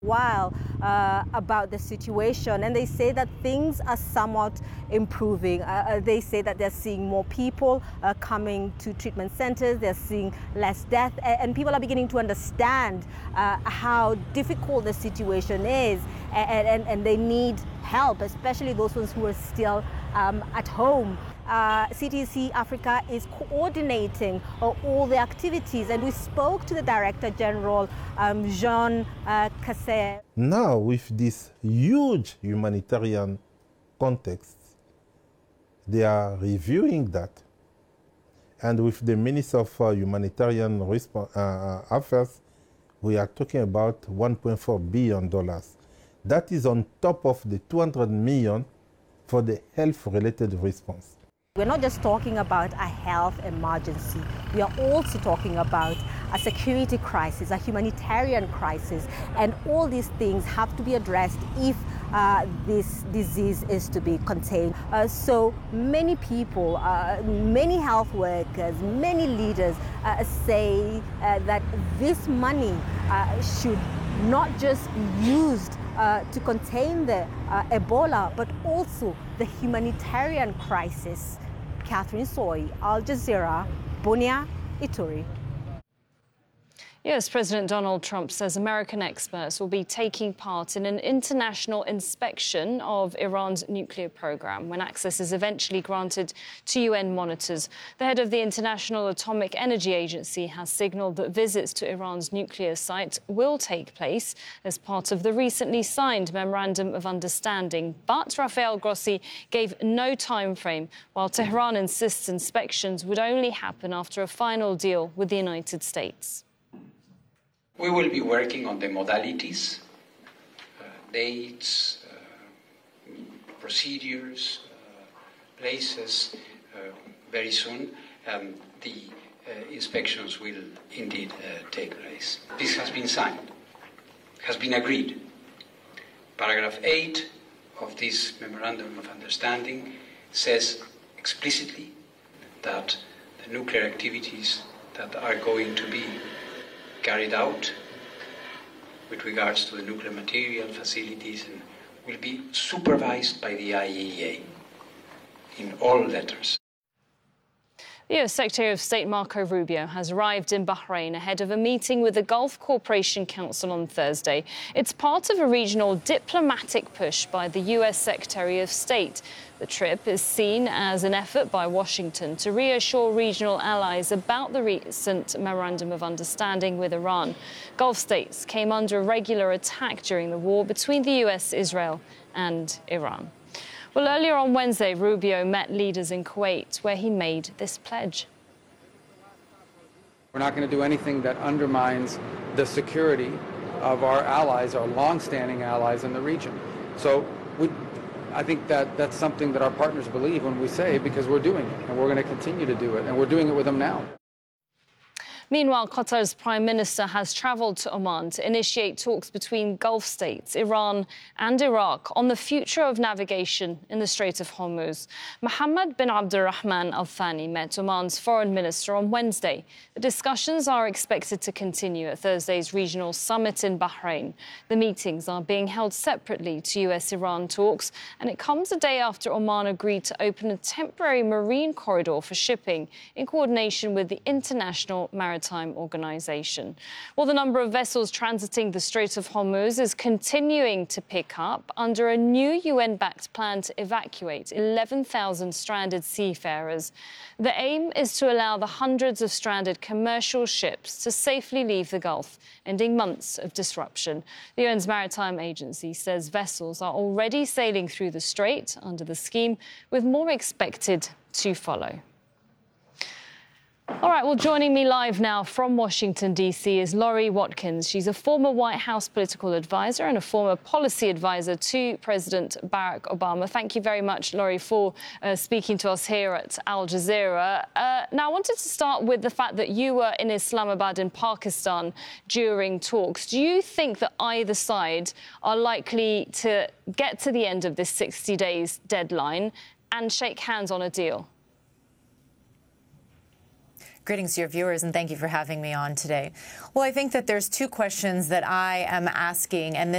while about the situation, and they say that things are somewhat improving. They say that they're seeing more people coming to treatment centers, they're seeing less death, and people are beginning to understand how difficult the situation is, and they need help, especially those ones who are still at home. CTC Africa is coordinating all the activities, and we spoke to the Director General, Jean Cassé. Now, with this huge humanitarian context, they are reviewing that. And with the Minister of Humanitarian Affairs, we are talking about $1.4 billion. That is on top of the $200 million for the health-related response. We're not just talking about a health emergency. We are also talking about a security crisis, a humanitarian crisis, and all these things have to be addressed if this disease is to be contained. So many people, many health workers, many leaders say that this money should not just be used to contain the Ebola, but also the humanitarian crisis. Catherine Soy, Al Jazeera, Bunia, Ituri. US President Donald Trump says American experts will be taking part in an international inspection of Iran's nuclear program when access is eventually granted to UN monitors. The head of the International Atomic Energy Agency has signaled that visits to Iran's nuclear site will take place as part of the recently signed Memorandum of Understanding. But Rafael Grossi gave no time frame, while Tehran insists inspections would only happen after a final deal with the United States. We will be working on the modalities, dates, procedures, places very soon. The inspections will indeed take place. This has been signed, has been agreed. Paragraph 8 of this Memorandum of Understanding says explicitly that the nuclear activities that are going to be carried out with regards to the nuclear material facilities and will be supervised by the IAEA in all letters. The US Secretary of State Marco Rubio has arrived in Bahrain ahead of a meeting with the Gulf Cooperation Council on Thursday. It's part of a regional diplomatic push by the US Secretary of State. The trip is seen as an effort by Washington to reassure regional allies about the recent Memorandum of Understanding with Iran. Gulf states came under a regular attack during the war between the US, Israel and Iran. Well, earlier on Wednesday, Rubio met leaders in Kuwait, where he made this pledge. We're not going to do anything that undermines the security of our allies, our long-standing allies in the region. So I think that's something that our partners believe when we say it, because we're doing it, and we're going to continue to do it, and we're doing it with them now. Meanwhile, Qatar's Prime Minister has travelled to Oman to initiate talks between Gulf states, Iran and Iraq on the future of navigation in the Strait of Hormuz. Mohammed bin Abdulrahman Al Thani met Oman's foreign minister on Wednesday. The discussions are expected to continue at Thursday's regional summit in Bahrain. The meetings are being held separately to US-Iran talks, and it comes a day after Oman agreed to open a temporary marine corridor for shipping in coordination with the International Maritime Organization. Well, the number of vessels transiting the Strait of Hormuz is continuing to pick up under a new UN-backed plan to evacuate 11,000 stranded seafarers. The aim is to allow the hundreds of stranded commercial ships to safely leave the Gulf, ending months of disruption. The UN's Maritime Agency says vessels are already sailing through the strait under the scheme, with more expected to follow. All right, well, joining me live now from Washington, D.C. is Lori Watkins. She's a former White House political advisor and a former policy advisor to President Barack Obama. Thank you very much, Lori, for speaking to us here at Al Jazeera. Now, I wanted to start with the fact that you were in Islamabad in Pakistan during talks. Do you think that either side are likely to get to the end of this 60 days deadline and shake hands on a deal? Greetings to your viewers, and thank you for having me on today. Well, I think that there's two questions that I am asking, and